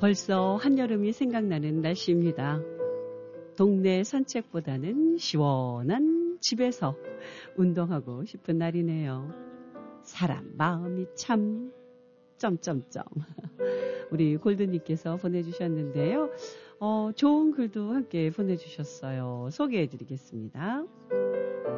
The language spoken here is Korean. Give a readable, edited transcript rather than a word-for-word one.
벌써 한여름이 생각나는 날씨입니다. 동네 산책보다는 시원한 집에서 운동하고 싶은 날이네요. 사람 마음이 참 점점점. 우리 골드님께서 보내주셨는데요. 좋은 글도 함께 보내주셨어요. 소개해드리겠습니다.